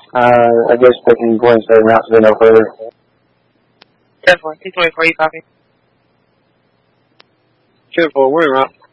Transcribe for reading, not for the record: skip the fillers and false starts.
I guess they can go ahead and stay around so they know further. Definitely. 224, you copy. 10-4, we're in route.